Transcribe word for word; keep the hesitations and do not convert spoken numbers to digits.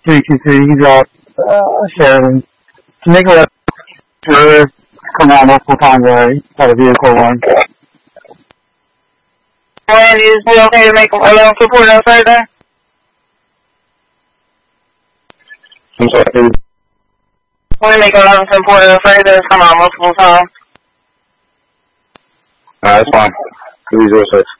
so you can see he's out uh, sharing. To make a left, tourists come out multiple times already. Got a vehicle one. Ryan, is it okay to make a left report outside there? I'm sorry. Want to make a left report outside there? Come out multiple times. Alright, that's fine. three zero six.